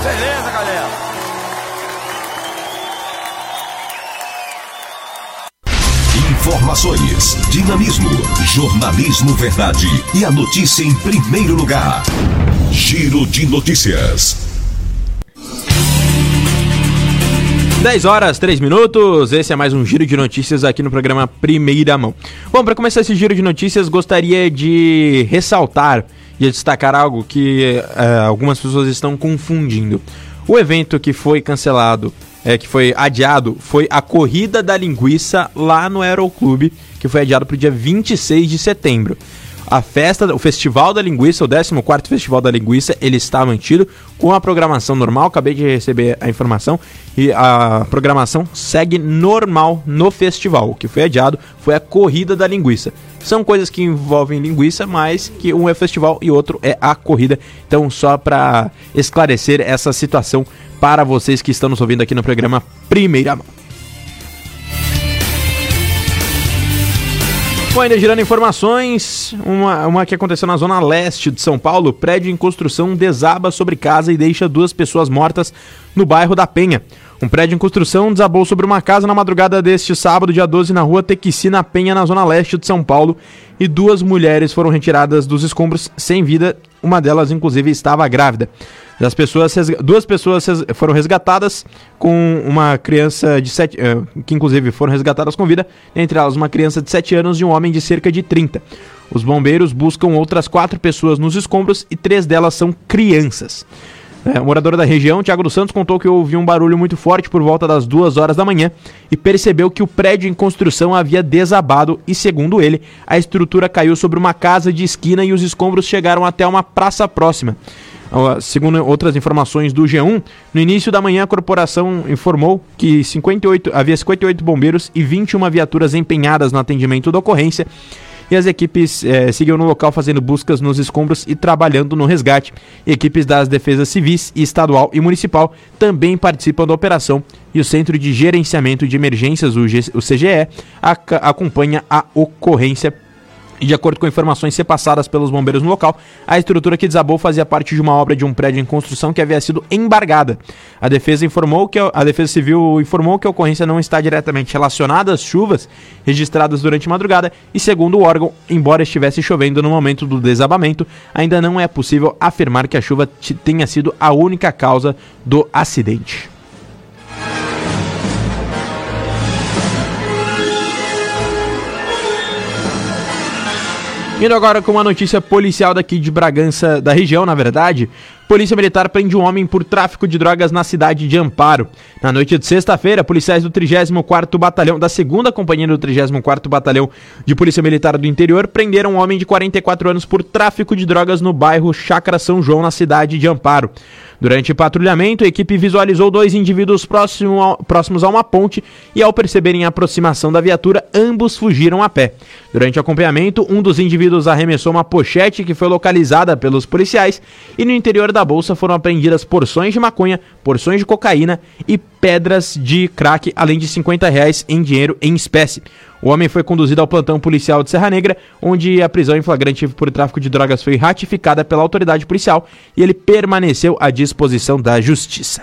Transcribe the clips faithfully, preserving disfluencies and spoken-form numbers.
Beleza, galera? Informações, dinamismo, jornalismo verdade e a notícia em primeiro lugar. Giro de Notícias. dez horas, três minutos, esse é mais um Giro de Notícias aqui no programa Primeira Mão. Bom, para começar esse Giro de Notícias, gostaria de ressaltar e destacar algo que uh, algumas pessoas estão confundindo. O evento que foi cancelado, é, que foi adiado, foi a Corrida da Linguiça lá no Aeroclube, que foi adiado para o dia vinte e seis de setembro. A festa, o Festival da Linguiça, o décimo quarto Festival da Linguiça, ele está mantido com a programação normal. Acabei de receber a informação e a programação segue normal no festival. O que foi adiado foi a Corrida da Linguiça. São coisas que envolvem linguiça, mas que um é festival e outro é a corrida. Então, só para esclarecer essa situação para vocês que estão nos ouvindo aqui no programa Primeira Mão. Bom, ainda girando informações, uma, uma que aconteceu na zona leste de São Paulo. Prédio em construção desaba sobre casa e deixa duas pessoas mortas no bairro da Penha. Um prédio em construção desabou sobre uma casa na madrugada deste sábado, dia doze, na rua Tequici, na Penha, na zona leste de São Paulo. E duas mulheres foram retiradas dos escombros sem vida. Uma delas, inclusive, estava grávida. As pessoas, duas pessoas foram resgatadas com uma criança de sete, que inclusive foram resgatadas com vida, entre elas uma criança de sete anos e um homem de cerca de trinta. Os bombeiros buscam outras quatro pessoas nos escombros e três delas são crianças. É, o morador da região, Thiago dos Santos, contou que ouviu um barulho muito forte por volta das duas horas da manhã e percebeu que o prédio em construção havia desabado e, segundo ele, a estrutura caiu sobre uma casa de esquina e os escombros chegaram até uma praça próxima. Segundo outras informações do G um, no início da manhã a corporação informou que cinquenta e oito, havia cinquenta e oito bombeiros e vinte e uma viaturas empenhadas no atendimento da ocorrência, e as equipes eh, seguiam no local fazendo buscas nos escombros e trabalhando no resgate. E equipes das defesas civis, estadual e municipal também participam da operação, e o Centro de Gerenciamento de Emergências, o, G, o C G E, ac- acompanha a ocorrência. E de acordo com informações repassadas pelos bombeiros no local, a estrutura que desabou fazia parte de uma obra de um prédio em construção que havia sido embargada. A defesa informou que a Defesa Civil informou que a ocorrência não está diretamente relacionada às chuvas registradas durante a madrugada e, segundo o órgão, embora estivesse chovendo no momento do desabamento, ainda não é possível afirmar que a chuva tenha sido a única causa do acidente. Indo agora com uma notícia policial daqui de Bragança, da região, na verdade. Polícia Militar prende um homem por tráfico de drogas na cidade de Amparo. Na noite de sexta-feira, policiais do trigésimo quarto Batalhão, da segunda Companhia do trigésimo quarto Batalhão de Polícia Militar do Interior, prenderam um homem de quarenta e quatro anos por tráfico de drogas no bairro Chácara São João, na cidade de Amparo. Durante o patrulhamento, a equipe visualizou dois indivíduos próximo ao, próximos a uma ponte e, ao perceberem a aproximação da viatura, ambos fugiram a pé. Durante o acompanhamento, um dos indivíduos arremessou uma pochete que foi localizada pelos policiais e no interior da bolsa foram apreendidas porções de maconha, porções de cocaína e pedras de crack, além de cinquenta reais em dinheiro em espécie. O homem foi conduzido ao plantão policial de Serra Negra, onde a prisão em flagrante por tráfico de drogas foi ratificada pela autoridade policial e ele permaneceu à disposição da justiça.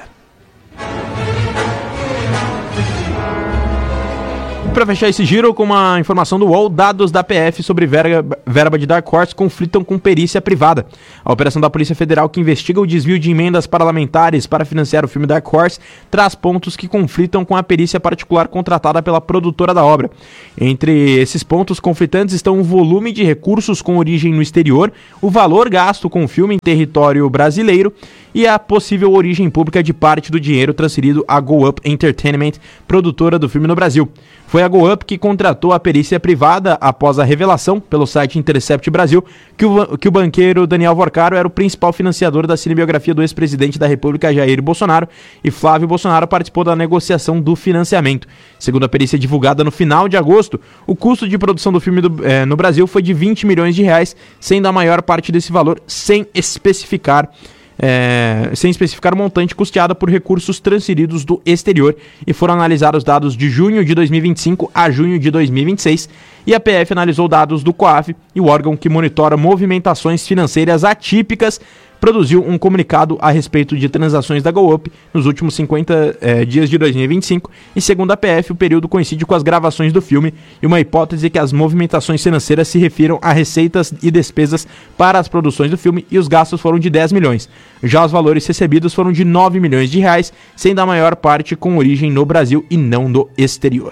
Para fechar esse giro com uma informação do U O L, dados da P F sobre verba, verba de Dark Horse conflitam com perícia privada. A operação da Polícia Federal que investiga o desvio de emendas parlamentares para financiar o filme Dark Horse traz pontos que conflitam com a perícia particular contratada pela produtora da obra. Entre esses pontos conflitantes estão o volume de recursos com origem no exterior, o valor gasto com o filme em território brasileiro e a possível origem pública de parte do dinheiro transferido à Go Up Entertainment, produtora do filme no Brasil. Foi a Go Up que contratou a perícia privada após a revelação, pelo site Intercept Brasil, que o, que o banqueiro Daniel Vorcaro era o principal financiador da cinebiografia do ex-presidente da República, Jair Bolsonaro, e Flávio Bolsonaro participou da negociação do financiamento. Segundo a perícia divulgada no final de agosto, o custo de produção do filme do, eh, no Brasil foi de vinte milhões de reais, sendo a maior parte desse valor sem especificar É, sem especificar o montante custeado por recursos transferidos do exterior, e foram analisados dados de junho de dois mil e vinte e cinco a junho de dois mil e vinte e seis, e a P F analisou dados do COAF, e o órgão que monitora movimentações financeiras atípicas produziu um comunicado a respeito de transações da GoUp nos últimos cinquenta eh, dias de dois mil e vinte e cinco e, segundo a P F, o período coincide com as gravações do filme e uma hipótese que as movimentações financeiras se refiram a receitas e despesas para as produções do filme e os gastos foram de dez milhões. Já os valores recebidos foram de nove milhões de reais, sendo a maior parte com origem no Brasil e não no exterior.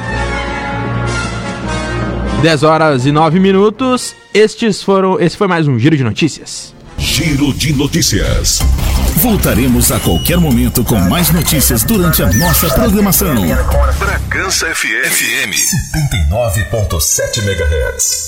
dez horas e nove minutos. Estes foram, esse foi mais um Giro de Notícias. Giro de Notícias. Voltaremos a qualquer momento com mais notícias durante a nossa programação. Bragança F M setenta e nove ponto sete megahertz.